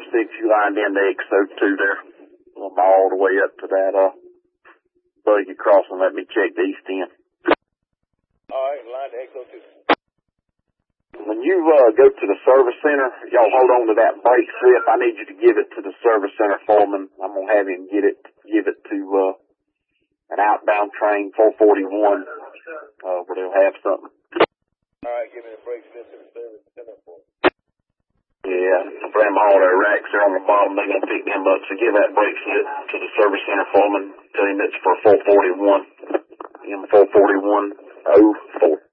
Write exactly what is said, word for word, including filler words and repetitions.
six, you lined in the X O two there. I'm all the way up to that, uh, buggy crossing. Let me check the east end. Alright, line to X O two. When you, uh, go to the service center, y'all hold on to that brake slip. I need you to give it to the service center foreman. I'm gonna have him get it, give it to, uh, an outbound train, four forty-one, uh, where they'll have something. Alright, give me the brake slip to the service center for me. Yeah, for them all their racks there on the bottom, they're gonna pick them up. So give that brake slip to the service center foreman. Tell him it's for four forty-one. M four forty-one oh four.